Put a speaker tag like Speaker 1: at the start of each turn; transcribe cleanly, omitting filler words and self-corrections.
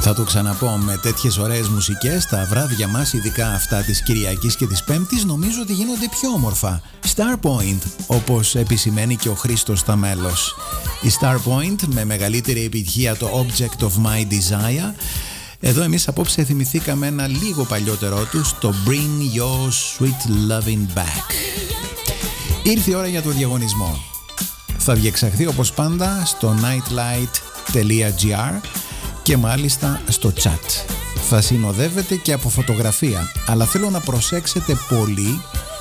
Speaker 1: Θα το ξαναπώ, με τέτοιες ωραίες μουσικές τα βράδια μας, ειδικά αυτά της Κυριακής και της Πέμπτης, νομίζω ότι γίνονται πιο όμορφα. Starpoint, όπως επισημαίνει και ο Χρήστος στα μέλος. Η Starpoint με μεγαλύτερη επιτυχία το Object of My Desire. Εδώ εμείς απόψε θυμηθήκαμε ένα λίγο παλιότερό τους, το Bring Your Sweet Loving Back. Ήρθε η ώρα για το διαγωνισμό. Θα διεξαχθεί όπως πάντα στο nightlight.gr και μάλιστα στο chat. Θα συνοδεύεται και από φωτογραφία, αλλά θέλω να προσέξετε πολύ